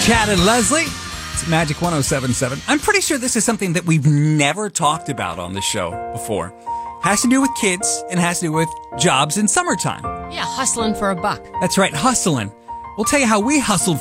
Chad and Leslie. It's Magic 107.7. I'm pretty sure this is something that we've never talked about on the show before. Has to do with kids and has to do with jobs in summertime. Yeah, hustling for a buck. That's right, hustling. We'll tell you how we hustled